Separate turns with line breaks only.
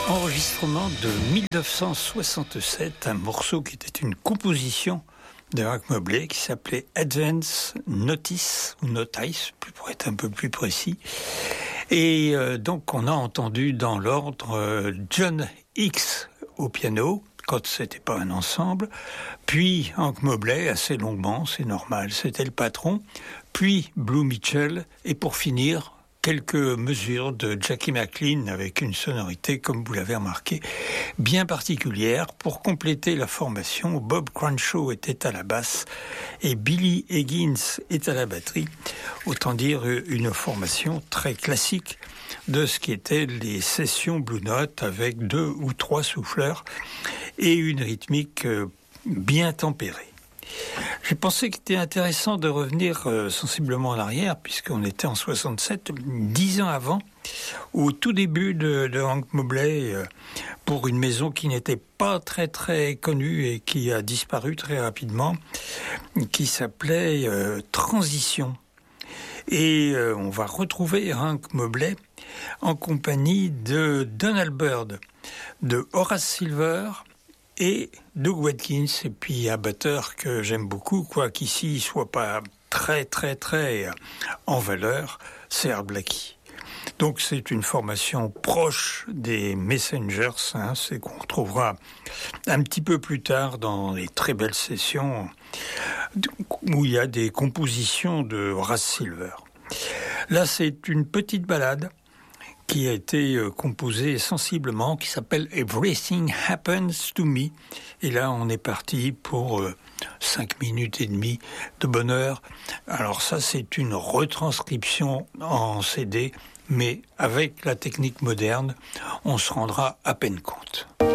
Enregistrement de 1967, un morceau qui était une composition de Hank Mobley qui s'appelait Advance Notice, ou Notice, pour être un peu plus précis. Et donc on a entendu dans l'ordre John Hicks au piano, quand c'était pas un ensemble, puis Hank Mobley assez longuement, c'est normal, c'était le patron, puis Blue Mitchell, et pour finir, quelques mesures de Jackie McLean avec une sonorité, comme vous l'avez remarqué, bien particulière. Pour compléter la formation, Bob Crenshaw était à la basse et Billy Higgins est à la batterie. Autant dire une formation très classique de ce qui étaient les sessions Blue Note avec 2 ou 3 souffleurs et une rythmique bien tempérée. J'ai pensé qu'il était intéressant de revenir sensiblement en arrière, puisqu'on était en 67, 10 ans avant, au tout début de Hank Mobley, pour une maison qui n'était pas très très connue et qui a disparu très rapidement, qui s'appelait Transition. Et on va retrouver Hank Mobley en compagnie de Donald Byrd, de Horace Silver et Doug Watkins, et puis un batteur que j'aime beaucoup, quoiqu'ici il soit pas très en valeur, c'est Art Blakey. Donc c'est une formation proche des Messengers, c'est qu'on retrouvera un petit peu plus tard dans les très belles sessions où il y a des compositions de Horace Silver. Là c'est une petite ballade qui a été composé sensiblement, qui s'appelle Everything Happens to Me. Et là, on est parti pour 5 minutes et demie de bonheur. Alors ça, c'est une retranscription en CD, mais avec la technique moderne, on se rendra à peine compte.